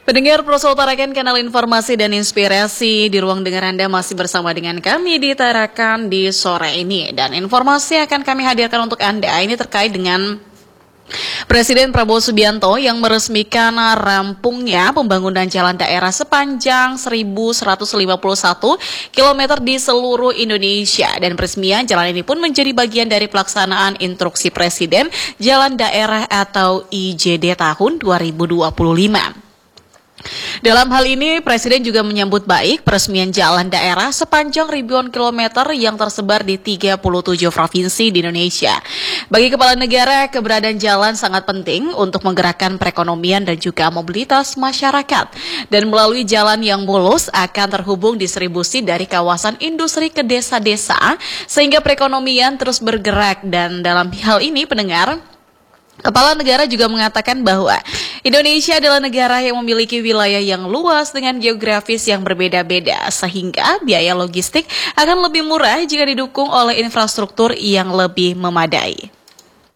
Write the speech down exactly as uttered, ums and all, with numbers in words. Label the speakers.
Speaker 1: Pendengar Pro Utarakan Kanal Informasi dan Inspirasi, di ruang dengar Anda masih bersama dengan kami di Tarakan di sore ini. Dan informasi akan kami hadirkan untuk Anda ini terkait dengan Presiden Prabowo Subianto yang meresmikan rampungnya pembangunan jalan daerah sepanjang seribu seratus lima puluh satu kilometer di seluruh Indonesia. Dan peresmian jalan ini pun menjadi bagian dari pelaksanaan Instruksi Presiden Jalan Daerah atau I J D tahun dua ribu dua puluh lima. Dalam hal ini, Presiden juga menyambut baik peresmian jalan daerah sepanjang ribuan kilometer yang tersebar di tiga puluh tujuh provinsi di Indonesia. Bagi Kepala Negara, keberadaan jalan sangat penting untuk menggerakkan perekonomian dan juga mobilitas masyarakat. Dan melalui jalan yang mulus akan terhubung distribusi dari kawasan industri ke desa-desa, sehingga perekonomian terus bergerak. Dan dalam hal ini, pendengar, Kepala Negara juga mengatakan bahwa Indonesia adalah negara yang memiliki wilayah yang luas dengan geografis yang berbeda-beda, sehingga biaya logistik akan lebih murah jika didukung oleh infrastruktur yang lebih memadai.